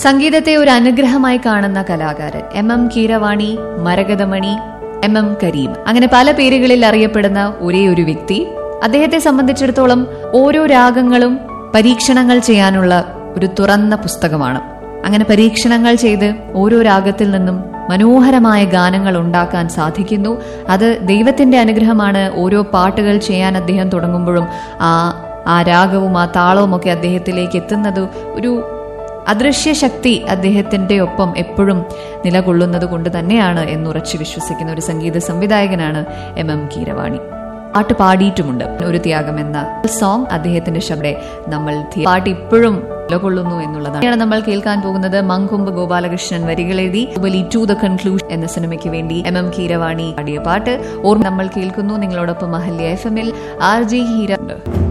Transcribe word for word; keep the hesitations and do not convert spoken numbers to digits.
സംഗീതത്തെ ഒരു അനുഗ്രഹമായി കാണുന്ന കലാകാരൻ M M Keeravani, മരകതമണി, M M Kareem, അങ്ങനെ പല പേരുകളിൽ അറിയപ്പെടുന്ന ഒരേ ഒരു വ്യക്തി. അദ്ദേഹത്തെ സംബന്ധിച്ചിടത്തോളം ഓരോ രാഗങ്ങളും പരീക്ഷണങ്ങൾ ചെയ്യാനുള്ള ഒരു തുറന്ന പുസ്തകമാണ്. അങ്ങനെ പരീക്ഷണങ്ങൾ ചെയ്ത് ഓരോ രാഗത്തിൽ നിന്നും മനോഹരമായ ഗാനങ്ങൾ ഉണ്ടാക്കാൻ സാധിക്കുന്നു. അത് ദൈവത്തിന്റെ അനുഗ്രഹമാണ്. ഓരോ പാട്ടുകൾ ചെയ്യാൻ അദ്ദേഹം തുടങ്ങുമ്പോഴും ആ ആ രാഗവും ആ താളവും ഒക്കെ അദ്ദേഹത്തിലേക്ക് എത്തുന്നത് ഒരു അദൃശ്യ ശക്തി അദ്ദേഹത്തിന്റെ ഒപ്പം എപ്പോഴും നിലകൊള്ളുന്നത് കൊണ്ട് തന്നെയാണ് എന്നുറച്ചു വിശ്വസിക്കുന്ന ഒരു സംഗീത സംവിധായകനാണ് എം എം കീരവാണി. പാട്ട് പാടിയിട്ടുമുണ്ട്. ഒരു ത്യാഗം എന്ന സോങ് അദ്ദേഹത്തിന്റെ ശബ്ദം നമ്മൾ പാട്ട് ഇപ്പോഴും നിലകൊള്ളുന്നു എന്നുള്ളതാണ് നമ്മൾ കേൾക്കാൻ പോകുന്നത്. Mankombu Gopalakrishnan വരികളെഴുതി to the conclusion എന്ന സിനിമയ്ക്ക് വേണ്ടി എം എം കീരവാണി പാടിയ പാട്ട് ഓർമ്മ നമ്മൾ കേൾക്കുന്നു. നിങ്ങളോടൊപ്പം അഹല്യ എഫ് എമ്മിൽ ആർ ജി ഹീര.